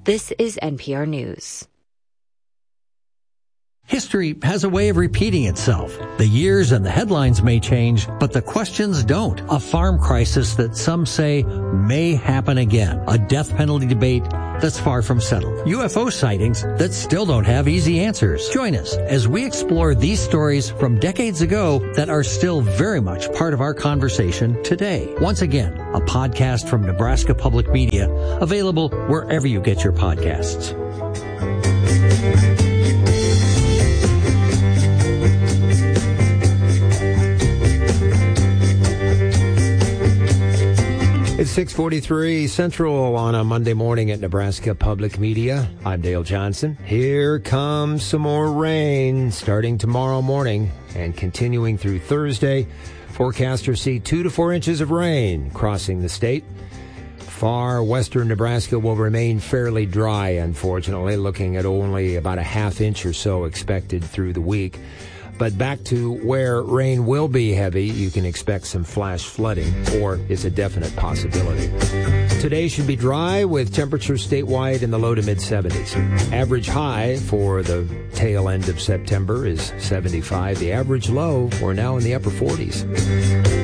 This is NPR News. History has a way of repeating itself. The years and the headlines may change, but the questions don't. A farm crisis that some say may happen again. A death penalty debate that's far from settled. UFO sightings that still don't have easy answers. Join us as we explore these stories from decades ago that are still very much part of our conversation today. Once again, a podcast from Nebraska Public Media, available wherever you get your podcasts. It's 6:43 Central on a Monday morning at Nebraska Public Media. I'm Dale Johnson. Here comes some more rain starting tomorrow morning and continuing through Thursday. Forecasters see 2 to 4 inches of rain crossing the state. Far western Nebraska will remain fairly dry, unfortunately, looking at only about a half inch or so expected through the week. But back to where rain will be heavy, you can expect some flash flooding, or it's a definite possibility. Today should be dry with temperatures statewide in the low to mid-70s. Average high for the tail end of September is 75. The average low, we're now in the upper 40s.